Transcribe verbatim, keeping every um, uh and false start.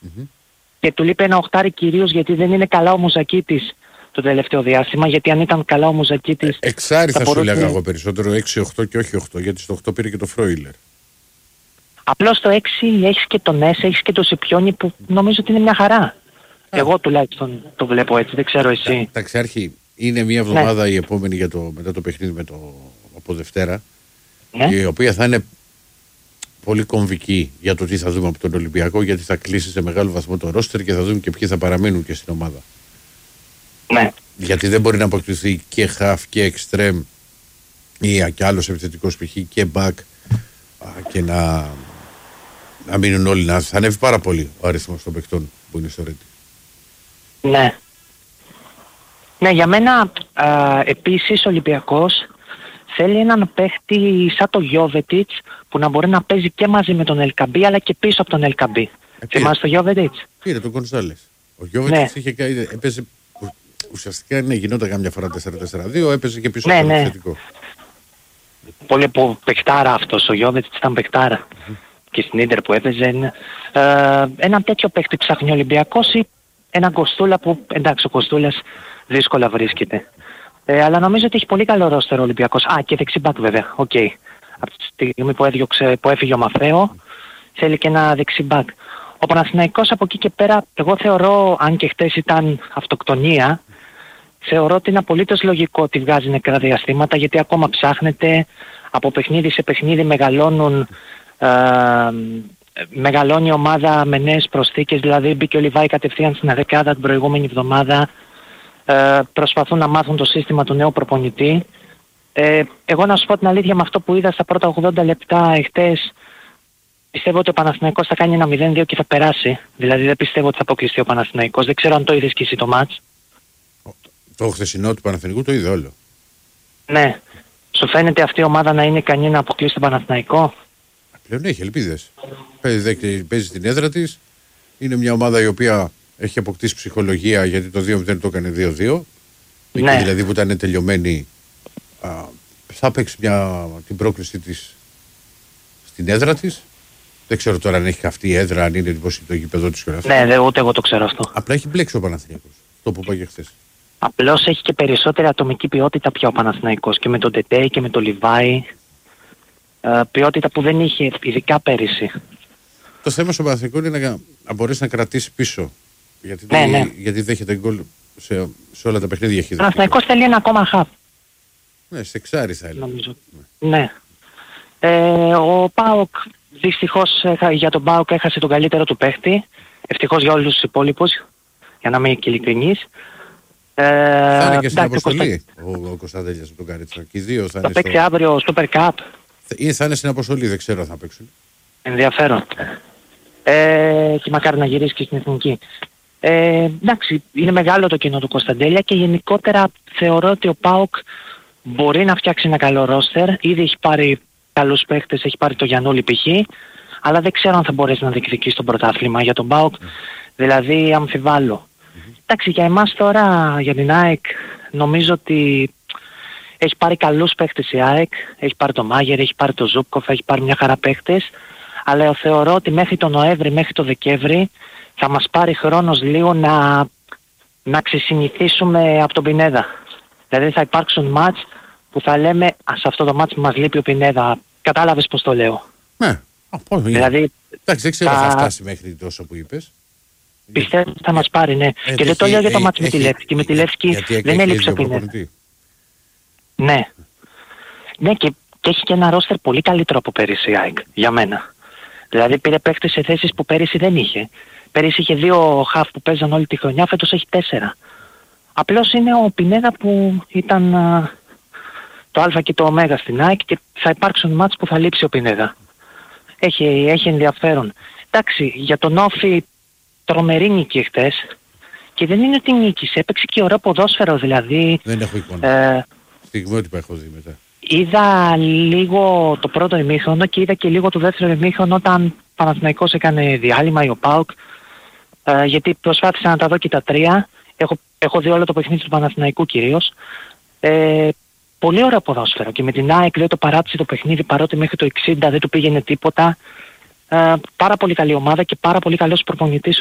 Mm-hmm. Και του λείπει ένα οχτάρι κυρίως γιατί δεν είναι καλά ο Μουζακίτης το τελευταίο διάστημα. Γιατί αν ήταν καλά ο Μουζακίτης. Ε, εξάρι θα, θα μπορούσε... σου λέγα εγώ περισσότερο έξι οχτώ και όχι οκτώ, γιατί στο οκτώ πήρε και το Φρόιλερ. Απλώς στο έξι έχεις και τον Έσαι, έχεις και το Σιπιόνι που νομίζω ότι είναι μια χαρά. Α. Εγώ τουλάχιστον το βλέπω έτσι, δεν ξέρω εσύ. Εντάξει, Άρχη, είναι μια εβδομάδα ναι. η επόμενη για το, μετά το παιχνίδι με το, από Δευτέρα, ναι. η οποία θα είναι πολύ κομβική για το τι θα δούμε από τον Ολυμπιακό, γιατί θα κλείσει σε μεγάλο βαθμό το ρόστερ και θα δούμε και ποιοι θα παραμείνουν και στην ομάδα. Ναι. Γιατί δεν μπορεί να αποκτηθεί και χαφ και εξτρέμ ή και άλλος επιθετικός π.χ. και μπακ και να, να μείνουν όλοι. Να, θα ανέβει πάρα πολύ ο αριθμός των παιχτών που είναι στο Ρέντι. Ναι. Ναι, για μένα α, επίσης ο Ολυμπιακός θέλει έναν παίχτη σαν το Γιόβετιτς που να μπορεί να παίζει και μαζί με τον Ελκαμπή αλλά και πίσω από τον Ελκαμπή. Ε, θυμάσαι το Γιόβετιτς? Πήρε τον Γκονζάλες. Ο Γιόβετιτς ναι. είχε, έπαιζε ουσιαστικά, ναι, γινόταν κάμια φορά τέσσερα τέσσερα δύο, έπαιζε και πίσω ναι, από τον ναι. επιθετικό. Πολύ που παιχτάρα αυτός, ο Γιόβετιτς ήταν παιχτάρα. Mm-hmm. Και στην Ίντερ που έπαιζε. Ε, ένα τέτοιο παίχτη ψάχνει ο Ολυμπιακός ή ένα Κοστούλα που, εντάξει, ο Κοστούλας δύσκολα βρίσκεται. Ε, αλλά νομίζω ότι έχει πολύ καλό ρόστερ ο Ολυμπιακός. Α, και δεξιμπάκ βέβαια, οκ. Okay. Από τη στιγμή που, έδιωξε, που έφυγε ο Μαφέο, θέλει και ένα δεξιμπάκ. Ο Παναθηναϊκός από εκεί και πέρα, εγώ θεωρώ, αν και χτες ήταν αυτοκτονία, θεωρώ ότι είναι απολύτως λογικό ότι βγάζει νεκρά διαστήματα, γιατί ακόμα ψάχνεται, από παιχνίδι σε παιχνίδι μεγαλώνουν, ε, μεγαλώνει η ομάδα με νέες προσθήκες, δηλαδή μπήκε ο Λιβάη κατευθείαν στην δεκάδα την προηγούμενη εβδομάδα, ε, προσπαθούν να μάθουν το σύστημα του νέου προπονητή. Ε, εγώ να σου πω την αλήθεια, με αυτό που είδα στα πρώτα ογδόντα λεπτά εχθές, πιστεύω ότι ο Παναθηναϊκός θα κάνει ένα μηδέν δύο και θα περάσει. Δηλαδή δεν πιστεύω ότι θα αποκλειστεί ο Παναθηναϊκός. Δεν ξέρω αν το είδες και εσύ το μάτς. Το χθεσινό του Παναθηναϊκού το είδε όλο. Ναι. Σου φαίνεται αυτή η ομάδα να είναι ικανή να αποκλείσει τον Παναθηναϊκό? Πλέον έχει ελπίδες. Παίζει, παίζει στην έδρα της. Είναι μια ομάδα η οποία έχει αποκτήσει ψυχολογία, γιατί το δύο μηδέν το έκανε δύο δύο. Ναι. Εκεί δηλαδή που ήταν τελειωμένη, α, θα παίξει μια, την πρόκληση της στην έδρα της. Δεν ξέρω τώρα αν έχει αυτή η έδρα, αν είναι εντυπωσή το γήπεδο της. Ναι, δε, ούτε εγώ το ξέρω αυτό. Απλά έχει μπλέξει ο Παναθηναϊκός. Το που πήγε χθες. Απλώς έχει και περισσότερη ατομική ποιότητα πια ο Παναθηναϊκός και με τον Τετέι και με τον Λιβάη. Ε, ποιότητα που δεν είχε, ειδικά πέρυσι. Το θέμα στο Παναθηναϊκό είναι να, να μπορέσει να κρατήσει πίσω. Γιατί, ναι, ναι. γιατί δέχεται γκολ σε, σε όλα τα παιχνίδια. Έχει ο Παναθηναϊκός θέλει ένα ακόμα χαφ. Ναι, σε εξάρι θα έλεγα. Νομίζω. Ναι. ναι. Ε, ο ΠΑΟΚ, δυστυχώς για τον ΠΑΟΚ έχασε τον καλύτερο του παίχτη. Ευτυχώς για όλους τους υπόλοιπους, για να είμαι και ειλικρινής. Ε, θα είναι και στην αποστολή ο, ο Κωνσταντέλιας με τον Καρίτσα. Και οι δύο θα, θα είναι παίξει στο... αύριο Super Cup. Ή θα είναι στην αποστολή, δεν ξέρω αν θα παίξουν. Ενδιαφέρον. Ε, και μακάρι να γυρίσει και στην εθνική. Ε, εντάξει, είναι μεγάλο το κοινό του Κωνσταντέλια και γενικότερα θεωρώ ότι ο ΠΑΟΚ μπορεί να φτιάξει ένα καλό ρόστερ. Ήδη έχει πάρει καλούς παίχτες, έχει πάρει το Γιαννούλη π.χ. Αλλά δεν ξέρω αν θα μπορέσει να διεκδικήσει το πρωτάθλημα για τον ΠΑΟΚ. Mm. Δηλαδή αμφιβάλλω. Mm-hmm. Εντάξει, για εμάς τώρα, για την ΑΕΚ, νομίζω ότι έχει πάρει καλούς παίχτες η ΑΕΚ. Έχει πάρει το Μάγερ, έχει πάρει το Ζούπκοφ, έχει πάρει μια χαρά παίχτες. Αλλά θεωρώ ότι μέχρι τον Νοέμβρη, μέχρι τον Δεκέμβρη θα μας πάρει χρόνος λίγο να, να ξεσυνηθίσουμε από τον Πινέδα. Δηλαδή θα υπάρξουν μάτς που θα λέμε σε αυτό το μάτς που μας λείπει ο Πινέδα. Κατάλαβες πώς το λέω? Ναι. Oh, δηλαδή, εντάξει, δεν ξέρω αν θα... θα φτάσει μέχρι τόσο που είπες. Πιστεύω ότι θα μας πάρει, ναι. Ε, και δεν το λέω για το μάτς με τη Λεύσκη. Με τη Λεύσκη δεν έλειψε ο Πινέδα. Ναι. Ναι, και, και έχει και ένα ρόστερ πολύ καλύτερο από πέρυσι η ΑΕΚ, για μένα. Δηλαδή πήρε παίκτες σε θέσεις που πέρυσι δεν είχε. Πέρυσι είχε δύο χαφ που παίζαν όλη τη χρονιά, φέτος έχει τέσσερα. Απλώς είναι ο Πινέδα που ήταν α, το α και το ω στην ΑΕΚ και θα υπάρξουν μάτς που θα λείψει ο Πινέδα. Έχει, έχει ενδιαφέρον. Εντάξει, για τον Όφη τρομερή νίκη χτες και δεν είναι ότι νίκησε, έπαιξε και ωραίο ποδόσφαιρο δηλαδή. Δεν έχω εικόνα. Ε, Στιγμιότυπα έχω δει μετά. Είδα λίγο το πρώτο ημίχρονο και είδα και λίγο το δεύτερο ημίχρονο όταν Παναθηναϊκός έκανε διάλειμμα ή ο ΠΑΟΚ, ε, γιατί προσπάθησα να τα δω και τα τρία. Έχω, έχω δει όλο το παιχνίδι του Παναθηναϊκού κυρίως. Ε, πολύ ωραίο ποδόσφαιρο και με την ΑΕΚ δεν το παράτησε το παιχνίδι, παρότι μέχρι το εξήντα δεν του πήγαινε τίποτα. Ε, πάρα πολύ καλή ομάδα και πάρα πολύ καλός προπονητής.